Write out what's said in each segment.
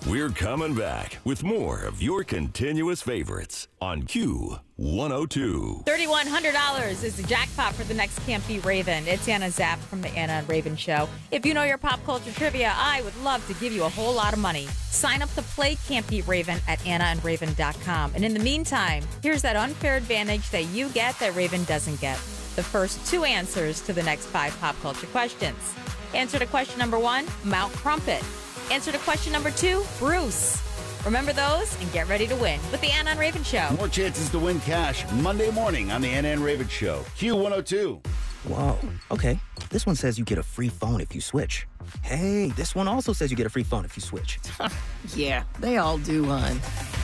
We're coming back with more of your continuous favorites on Q102. $3,100 is the jackpot for the next Can't Be Raven. It's Anna Zapp from the Anna and Raven Show. If you know your pop culture trivia, I would love to give you a whole lot of money. Sign up to play Can't Be Raven at AnnaandRaven.com. And in the meantime, here's that unfair advantage that you get that Raven doesn't get. The first 2 answers to the next 5 pop culture questions. Answer to question number 1, Mount Crumpet. Answer to question number 2, Bruce. Remember those and get ready to win with the Anna and Raven Show. More chances to win cash Monday morning on the Anna and Raven Show. Q102. Whoa. Okay. This one says you get a free phone if you switch. Hey, this one also says you get a free phone if you switch. Yeah, they all do, hon.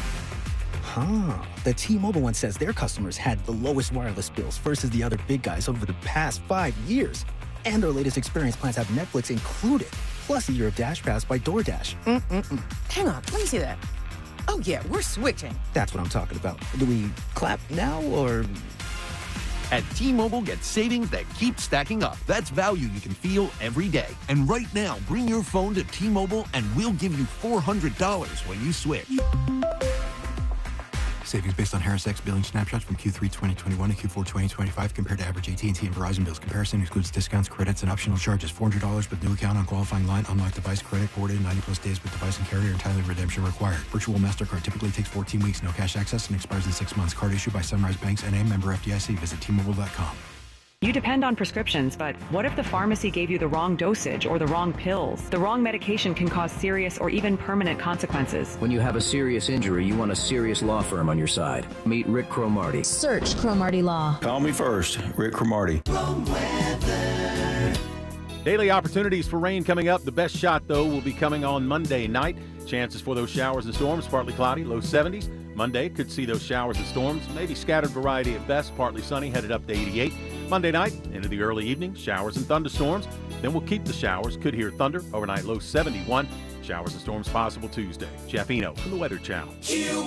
The T-Mobile one says their customers had the lowest wireless bills versus the other big guys over the past 5 years. And their latest experience plans have Netflix included, plus a year of Dash Pass by DoorDash. Hang on, let me see that. Oh, yeah, we're switching. That's what I'm talking about. Do we clap now, or...? At T-Mobile, get savings that keep stacking up. That's value you can feel every day. And right now, bring your phone to T-Mobile and we'll give you $400 when you switch. Savings based on Harris X billing snapshots from Q3 2021 to Q4 2025 compared to average AT&T and Verizon bills. Comparison excludes discounts, credits, and optional charges. $400 with new account on qualifying line. Unlocked device credit forwarded 90-plus days with device and carrier, and timely redemption required. Virtual MasterCard typically takes 14 weeks. No cash access and expires in 6 months. Card issued by Sunrise Banks N.A. member FDIC. Visit T-Mobile.com. You depend on prescriptions, but what if the pharmacy gave you the wrong dosage or the wrong pills? The wrong medication can cause serious or even permanent consequences. When you have a serious injury, you want a serious law firm on your side. Meet Rick Cromartie. Search Cromartie Law. Call me first, Rick Cromartie. Daily opportunities for rain coming up. The best shot, though, will be coming on Monday night. Chances for those showers and storms, partly cloudy, low 70s. Monday could see those showers and storms, maybe scattered variety at best, partly sunny, headed up to 88. Monday night, into the early evening, showers and thunderstorms. Then we'll keep the showers, could hear thunder, overnight low 71. Showers and storms possible Tuesday. Jeff Eno from the Weather Channel.